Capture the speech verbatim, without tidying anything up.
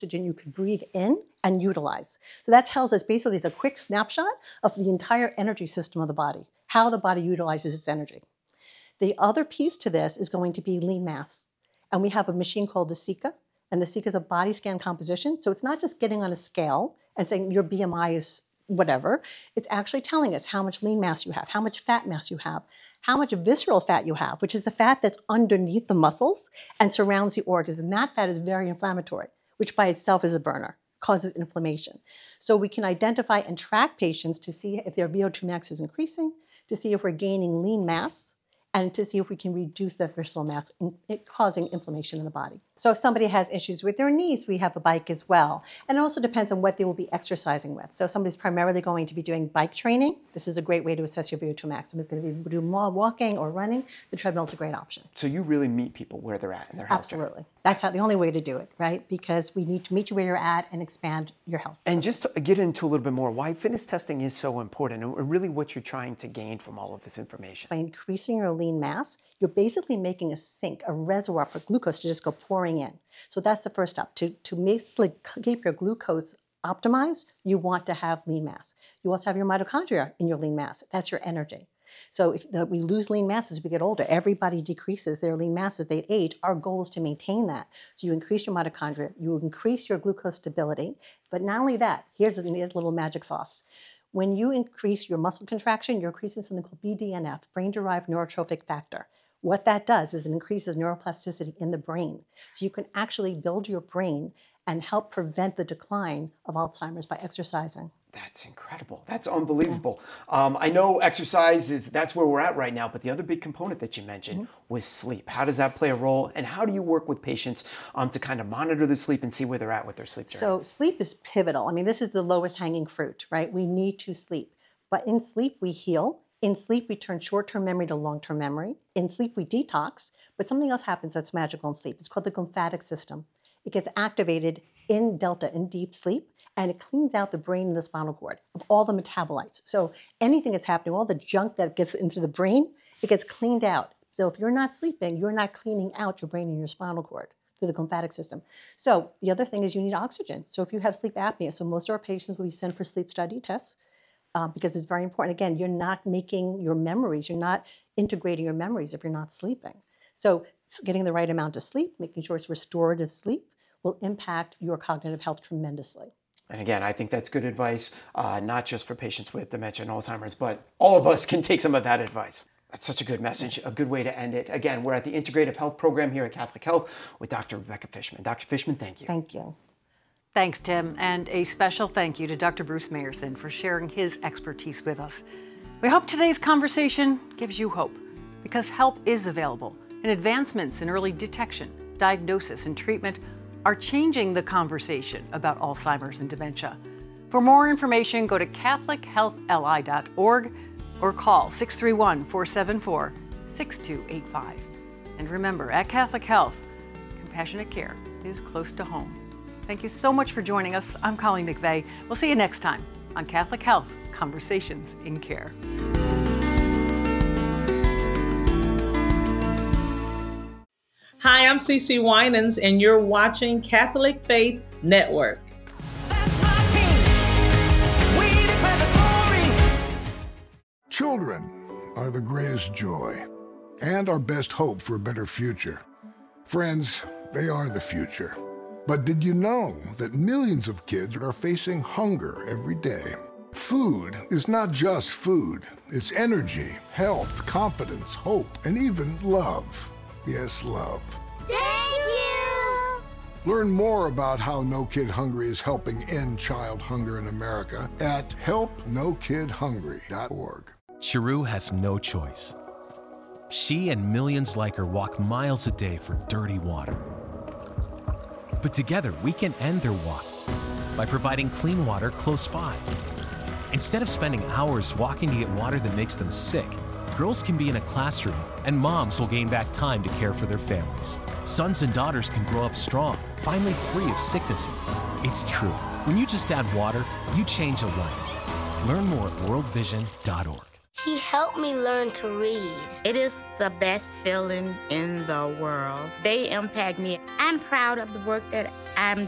oxygen you could breathe in and utilize. So that tells us basically it's a quick snapshot of the entire energy system of the body, how the body utilizes its energy. The other piece to this is going to be lean mass. And we have a machine called the Sika, and the Sika is a body scan composition. So it's not just getting on a scale and saying your B M I is whatever. It's actually telling us how much lean mass you have, how much fat mass you have, how much visceral fat you have, which is the fat that's underneath the muscles and surrounds the organs. And that fat is very inflammatory, which by itself is a burner, causes inflammation. So we can identify and track patients to see if their V O two max is increasing, to see if we're gaining lean mass, and to see if we can reduce the visceral mass, in, it causing inflammation in the body. So if somebody has issues with their knees, we have a bike as well. And it also depends on what they will be exercising with. So if somebody's primarily going to be doing bike training, this is a great way to assess your V O two max. Somebody's going to be doing more walking or running, the treadmill is a great option. So you really meet people where they're at in their health. Absolutely. That's how, the only way to do it, right? Because we need to meet you where you're at and expand your health. And just to get into a little bit more, why fitness testing is so important and really what you're trying to gain from all of this information. By increasing your lean mass, you're basically making a sink, a reservoir for glucose to just go pouring in. So that's the first step. To, to basically keep your glucose optimized, you want to have lean mass. You also have your mitochondria in your lean mass. That's your energy. So if the, we lose lean mass as we get older, everybody decreases their lean mass as they age. Our goal is to maintain that. So you increase your mitochondria, you increase your glucose stability. But not only that, here's a, here's a little magic sauce. When you increase your muscle contraction, you're increasing something called B D N F, brain-derived neurotrophic factor. What that does is it increases neuroplasticity in the brain. So you can actually build your brain and help prevent the decline of Alzheimer's by exercising. That's incredible. That's unbelievable. Yeah. Um, I know exercise is, that's where we're at right now, but the other big component that you mentioned mm-hmm. was sleep. How does that play a role? And how do you work with patients um, to kind of monitor the sleep and see where they're at with their sleep journey? So sleep is pivotal. I mean, this is the lowest hanging fruit, right? We need to sleep. But in sleep, we heal. In sleep, we turn short-term memory to long-term memory. In sleep, we detox. But something else happens that's magical in sleep. It's called the glymphatic system. It gets activated in delta, in deep sleep, and it cleans out the brain and the spinal cord of all the metabolites. So anything that's happening, all the junk that gets into the brain, it gets cleaned out. So if you're not sleeping, you're not cleaning out your brain and your spinal cord through the glymphatic system. So the other thing is you need oxygen. So if you have sleep apnea, so most of our patients will be sent for sleep study tests uh, because it's very important. Again, you're not making your memories, you're not integrating your memories if you're not sleeping. So getting the right amount of sleep, making sure it's restorative sleep, will impact your cognitive health tremendously. And again, I think that's good advice, uh, not just for patients with dementia and Alzheimer's, but all of us can take some of that advice. That's such a good message, a good way to end it. Again, we're at the Integrative Health Program here at Catholic Health with Doctor Rebecca Fishman. Doctor Fishman, thank you. Thank you. Thanks, Tim. And a special thank you to Doctor Bruce Mayerson for sharing his expertise with us. We hope today's conversation gives you hope, because help is available, and advancements in early detection, diagnosis, and treatment are changing the conversation about Alzheimer's and dementia. For more information, go to catholic health l i dot org or call six three one, four seven four, six two eight five. And remember, at Catholic Health, compassionate care is close to home. Thank you so much for joining us. I'm Colleen McVeigh. We'll see you next time on Catholic Health Conversations in Care. Hi, I'm Cece Winans, and you're watching Catholic Faith Network. Children are the greatest joy and our best hope for a better future. Friends, they are the future. But did you know that millions of kids are facing hunger every day? Food is not just food. It's energy, health, confidence, hope, and even love. Yes, love. Thank you! Learn more about how No Kid Hungry is helping end child hunger in America at help no kid hungry dot org. Cheru has no choice. She and millions like her walk miles a day for dirty water. But together, we can end their walk by providing clean water close by. Instead of spending hours walking to get water that makes them sick, girls can be in a classroom, and moms will gain back time to care for their families. Sons and daughters can grow up strong, finally free of sicknesses. It's true. When you just add water, you change a life. Learn more at world vision dot org. She helped me learn to read. It is the best feeling in the world. They impact me. I'm proud of the work that I'm